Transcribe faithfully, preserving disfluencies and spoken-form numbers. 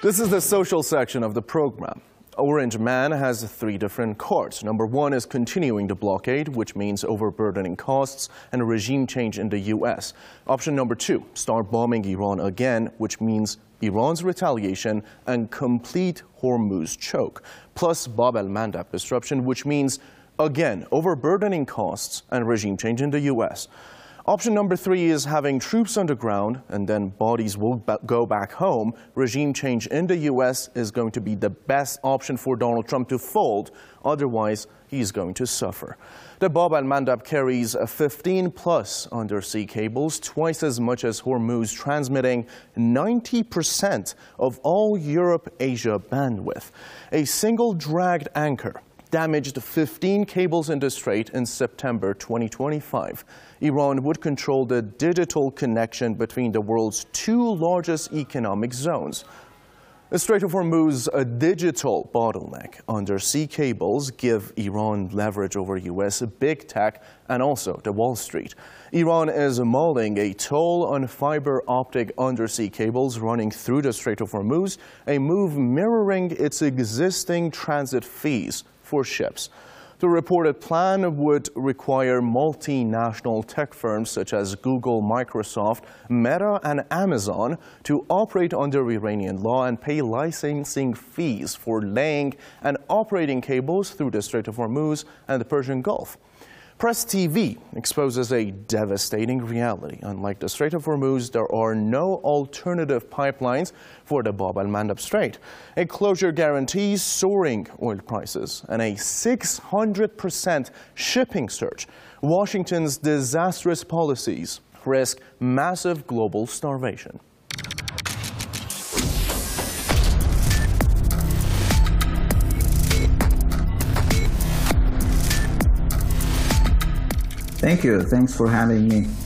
This is the social section of the program. Orange Man has three different cards. Number one is continuing the blockade, which means overburdening costs and a regime change in the U S. Option number two, start bombing Iran again, which means Iran's retaliation and complete Hormuz choke, plus Bab el-Mandab disruption, which means, again, overburdening costs and regime change in the U S. Option number three is having troops on the ground and then bodies will ba- go back home. Regime change in the U S is going to be the best option for Donald Trump to fold. Otherwise, he's going to suffer. The Bab el-Mandab carries fifteen plus undersea cables, twice as much as Hormuz, transmitting ninety percent of all Europe-Asia bandwidth. A single dragged anchor damaged fifteen cables in the strait in September twenty twenty-five. Iran would control the digital connection between the world's two largest economic zones. The Strait of Hormuz, a digital bottleneck. Undersea cables give Iran leverage over U S big tech and also the Wall Street. Iran is mulling a toll on fiber optic undersea cables running through the Strait of Hormuz, a move mirroring its existing transit fees for ships. The reported plan would require multinational tech firms such as Google, Microsoft, Meta, and Amazon to operate under Iranian law and pay licensing fees for laying and operating cables through the Strait of Hormuz and the Persian Gulf. Press T V exposes a devastating reality. Unlike the Strait of Hormuz, there are no alternative pipelines for the Bab el-Mandab Strait. A closure guarantees soaring oil prices and a six hundred percent shipping surge. Washington's disastrous policies risk massive global starvation. Thank you. Thanks for having me.